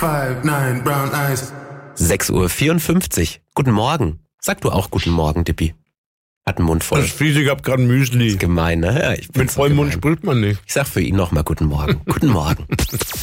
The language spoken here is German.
5-9 brown eyes. 6:54 Uhr. Guten Morgen. Sag du auch guten Morgen, Dippi. Hat einen Mund voll. Das ist fies, ich hab grad ein Müsli. Gemein, ne? Ja, ich Mit vollem Mund spricht man nicht. Ich sag für ihn nochmal guten Morgen. Guten Morgen.